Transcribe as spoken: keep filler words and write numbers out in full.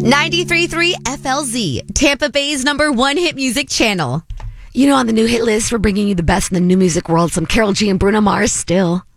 ninety-three point three F L Z, Tampa Bay's number one hit music channel. You know, on the new hit list, we're bringing you the best in the new music world. Some Karol G and Bruno Mars still.